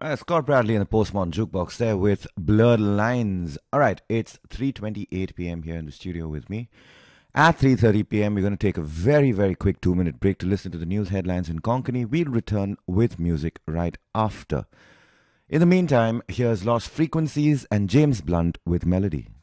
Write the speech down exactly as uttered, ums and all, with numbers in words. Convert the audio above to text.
Uh, Scott Bradley and the Postmodern Jukebox there with Blurred Lines. All right, it's three twenty-eight p.m. here in the studio with me. At three thirty p.m., we're going to take a very, very quick two-minute break to listen to the news headlines in Konkani. We'll return with music right after. In the meantime, here's Lost Frequencies and James Blunt with Melody.